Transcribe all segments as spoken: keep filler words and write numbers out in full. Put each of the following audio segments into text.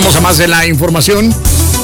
Vamos a más de la información.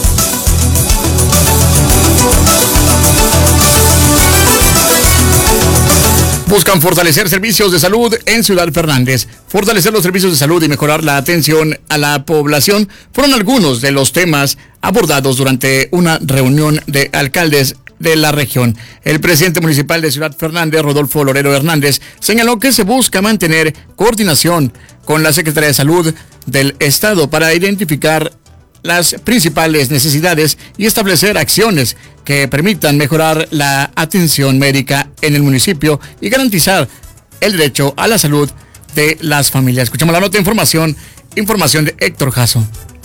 Buscan fortalecer servicios de salud en Ciudad Fernández. Fortalecer los servicios de salud y mejorar la atención a la población fueron algunos de los temas abordados durante una reunión de alcaldes de la región. El presidente municipal de Ciudad Fernández, Rodolfo Lorero Hernández, señaló que se busca mantener coordinación con la Secretaría de Salud del Estado para identificar las principales necesidades y establecer acciones que permitan mejorar la atención médica en el municipio y garantizar el derecho a la salud de las familias. Escuchamos la nota de información, información de Héctor Jasso.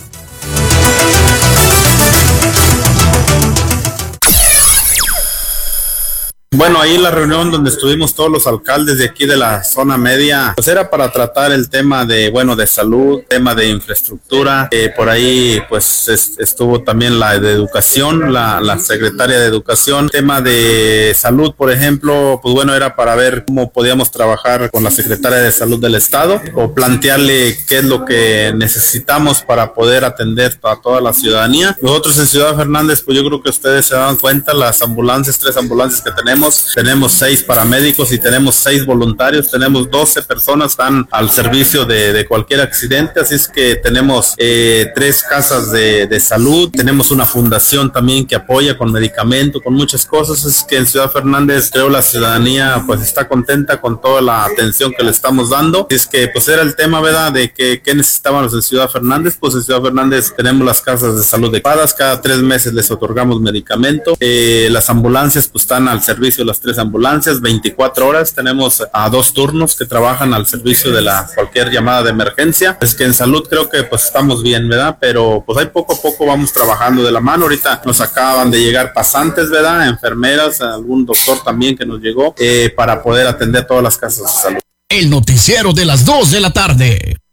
Bueno, ahí la reunión donde estuvimos todos los alcaldes de aquí de la zona media, pues era para tratar el tema de, bueno, de salud, tema de infraestructura. Eh, por ahí, pues es, estuvo también la de educación, la, la secretaria de educación. Tema de salud, por ejemplo, pues bueno, era para ver cómo podíamos trabajar con la secretaria de salud del estado o plantearle qué es lo que necesitamos para poder atender a toda la ciudadanía. Nosotros en Ciudad Fernández, pues yo creo que ustedes se dan cuenta, las ambulancias, tres ambulancias que tenemos, tenemos seis paramédicos y tenemos seis voluntarios, tenemos doce personas que están al servicio de, de cualquier accidente, así es que tenemos eh, tres casas de, de salud, tenemos una fundación también que apoya con medicamento, con muchas cosas. Es que en Ciudad Fernández creo la ciudadanía pues está contenta con toda la atención que le estamos dando. Es que pues era el tema, ¿verdad?, de que, que necesitábamos en Ciudad Fernández. Pues en Ciudad Fernández tenemos las casas de salud adecuadas, cada tres meses les otorgamos medicamento, eh, las ambulancias pues están al servicio de las tres ambulancias, veinticuatro horas, tenemos a dos turnos que trabajan al servicio de la cualquier llamada de emergencia. Es que en salud creo que pues estamos bien, ¿verdad? Pero pues ahí poco a poco vamos trabajando de la mano. Ahorita nos acaban de llegar pasantes, ¿verdad?, enfermeras, algún doctor también que nos llegó eh, para poder atender todas las casas de salud. El noticiero de las dos de la tarde.